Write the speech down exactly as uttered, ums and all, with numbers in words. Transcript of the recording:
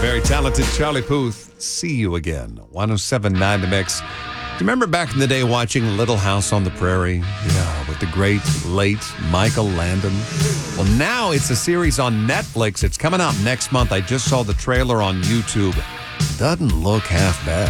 Very talented Charlie Puth. See you again. one oh seven point nine The Mix. Do you remember back in the day watching Little House on the Prairie? Yeah, with the great late Michael Landon. Well, now it's a series on Netflix. It's coming out next month. I just saw the trailer on YouTube. Doesn't look half bad.